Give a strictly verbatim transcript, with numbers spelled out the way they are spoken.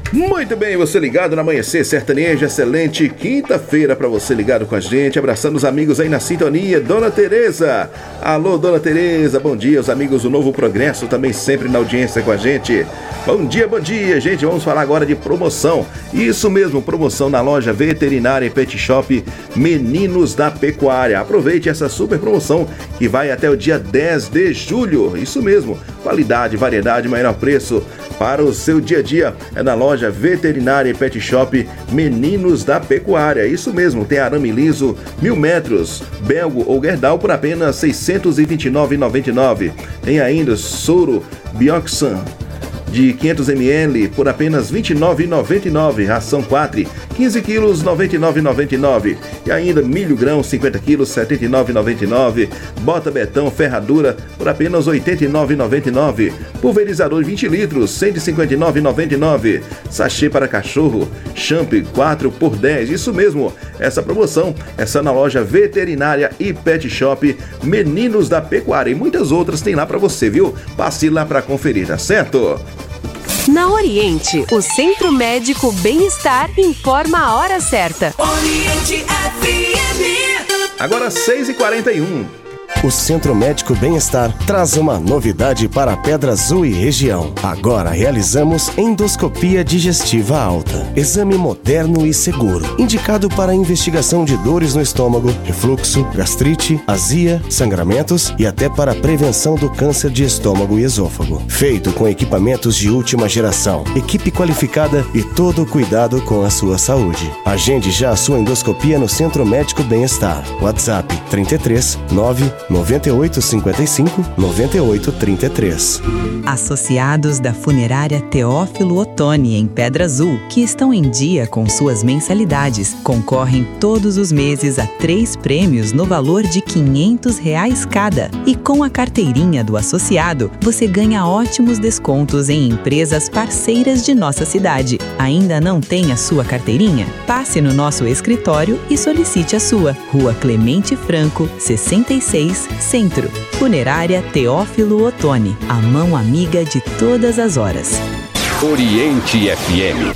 Muito bem, você ligado no Amanhecer Sertanejo, excelente quinta-feira para você ligado com a gente, abraçando os amigos aí na sintonia. Dona Tereza, alô Dona Tereza, bom dia, os amigos do Novo Progresso também sempre na audiência com a gente. Bom dia, bom dia, gente, vamos falar agora de promoção, isso mesmo, promoção na loja Veterinária e Pet Shop Meninos da Pecuária. Aproveite essa super promoção que vai até o dia dez de julho, isso mesmo, qualidade, variedade, menor preço para o seu dia a dia, é na loja Veterinária e Pet Shop Meninos da Pecuária. Isso mesmo, tem arame liso mil metros, belgo ou gerdal por apenas seiscentos e vinte e nove reais e noventa e nove centavos. Tem ainda soro Bioxan de quinhentos mililitros por apenas vinte e nove reais e noventa e nove centavos. Ração quatro, quinze quilos, noventa e nove reais e noventa e nove centavos. E ainda milho grão, cinquenta quilos, setenta e nove reais e noventa e nove centavos. Bota betão, ferradura por apenas oitenta e nove reais e noventa e nove centavos. Pulverizador vinte litros, cento e cinquenta e nove reais e noventa e nove centavos. Sachê para cachorro, champ quatro por dez. Isso mesmo, essa promoção, essa na loja Veterinária e Pet Shop Meninos da Pecuária. E muitas outras tem lá para você, viu? Passe lá para conferir, tá certo? Na Oriente, o Centro Médico Bem-Estar informa a hora certa. Oriente F M. Agora seis e quarenta e um. O Centro Médico Bem-Estar traz uma novidade para a Pedra Azul e região. Agora realizamos endoscopia digestiva alta. Exame moderno e seguro, indicado para investigação de dores no estômago, refluxo, gastrite, azia, sangramentos e até para prevenção do câncer de estômago e esôfago. Feito com equipamentos de última geração, equipe qualificada e todo o cuidado com a sua saúde. Agende já a sua endoscopia no Centro Médico Bem-Estar. WhatsApp trinta e três, nove noventa e oito, cinquenta e cinco, noventa e oito, trinta e três. Associados da Funerária Teófilo Otoni, em Pedra Azul, que estão em dia com suas mensalidades, concorrem todos os meses a três prêmios no valor de quinhentos reais cada. E com a carteirinha do associado, você ganha ótimos descontos em empresas parceiras de nossa cidade. Ainda não tem a sua carteirinha? Passe no nosso escritório e solicite a sua. Rua Clemente Franco, sessenta e seis, Centro. Funerária Teófilo Otoni, a mão amiga de todas as horas. Oriente F M.